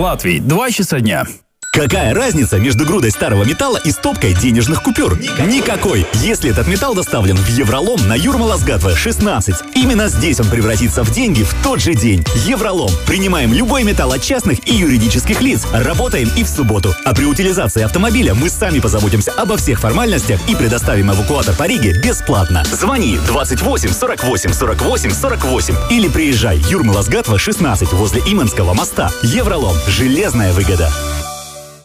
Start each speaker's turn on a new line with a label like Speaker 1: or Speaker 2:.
Speaker 1: Латвии 2 часа дня.
Speaker 2: Какая разница между грудой старого металла и стопкой денежных купюр? Никакой! Если этот металл доставлен в Евролом на Юрмала-Сгатве 16. Именно здесь он превратится в деньги в тот же день. Евролом. Принимаем любой металл от частных и юридических лиц. Работаем и в субботу. А при утилизации автомобиля мы сами позаботимся обо всех формальностях и предоставим эвакуатор по Риге бесплатно. Звони 28 48 48 48 или приезжай Юрмала-Сгатве 16 возле Иманского моста. Евролом. Железная выгода.